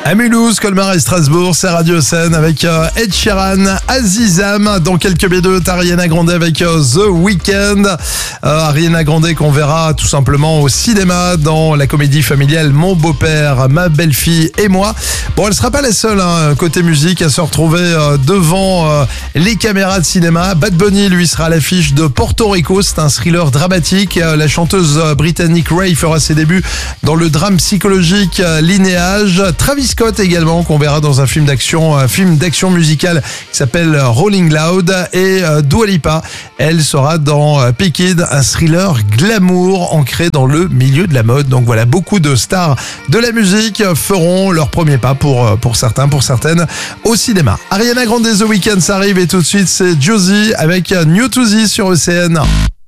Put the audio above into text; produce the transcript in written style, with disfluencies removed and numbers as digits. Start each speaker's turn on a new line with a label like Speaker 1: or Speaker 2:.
Speaker 1: À Mulhouse, Colmar et Strasbourg, c'est Radio Seine avec Ed Sheeran, Azizam. Dans quelques B2, Ariana Grande avec The Weeknd. Ariana Grande qu'on verra tout simplement au cinéma dans la comédie familiale Mon beau-père, ma belle-fille et moi. Bon, elle sera pas la seule côté musique à se retrouver devant les caméras de cinéma. Bad Bunny, lui, sera à l'affiche de Porto Rico. C'est un thriller dramatique. La chanteuse britannique Ray fera ses débuts dans le drame psychologique Linéage. Travis Scott également, qu'on verra dans un film d'action musicale qui s'appelle Rolling Loud. Et Dua Lipa, elle sera dans Picked, un thriller glamour ancré dans le milieu de la mode. Donc voilà, beaucoup de stars de la musique feront leur premier pas pour certaines au cinéma. Ariana Grande, The Weeknd, ça arrive et tout de suite c'est Josie avec New to Thee sur ECN.